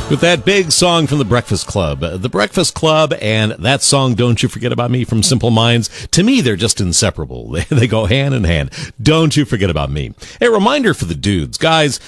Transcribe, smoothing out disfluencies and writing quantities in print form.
With that big song from The Breakfast Club. The Breakfast Club and that song, Don't You Forget About Me, from Simple Minds, to me, they're just inseparable. They go hand in hand. Don't you forget about me. A reminder for the dudes. Guys,